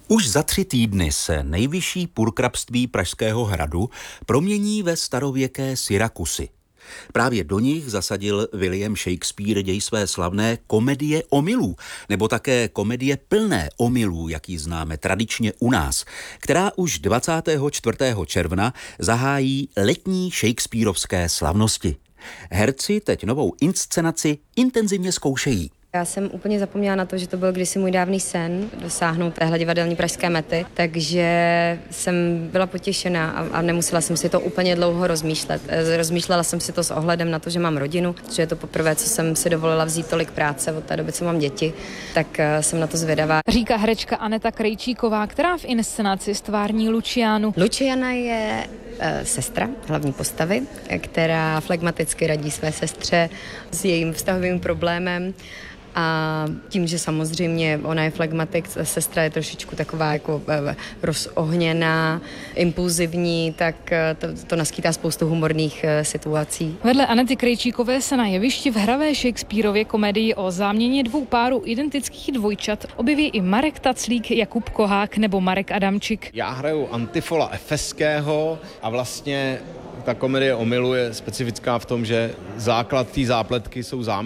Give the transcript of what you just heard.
Už za 3 týdny se nejvyšší purkrabství Pražského hradu promění ve starověké Syrakusy. Právě do nich zasadil William Shakespeare děj své slavné komedie omylů, nebo také komedie plné omylů, jak ji známe tradičně u nás, která už 24. června zahájí letní shakespearovské slavnosti. Herci teď novou inscenaci intenzivně zkoušejí. Já jsem úplně zapomněla na to, že to byl kdysi můj dávný sen dosáhnout téhle divadelní pražské mety, takže jsem byla potěšená a nemusela jsem si to úplně dlouho rozmýšlet. Rozmýšlela jsem si to s ohledem na to, že mám rodinu, že je to poprvé, co jsem si dovolila vzít tolik práce od té doby, co mám děti, tak jsem na to zvědavá. Říká herečka Aneta Krejčíková, která v inscenaci stvární Lucianu. Luciana je sestra hlavní postavy, která flegmaticky radí své sestře s jejím vztahovým problémem. A tím, že samozřejmě ona je flegmatik, sestra je trošičku taková jako rozohněná, impulzivní, tak to naskýtá spoustu humorných situací. Vedle Anety Krejčíkové se na jevišti v hravé Shakespearově komedii o záměně 2 párů identických dvojčat objeví i Marek Taclík, Jakub Kohák nebo Marek Adamčik. Já hraju Antifola Efeského a vlastně ta komedie omylu je specifická v tom, že základ té zápletky jsou záměny.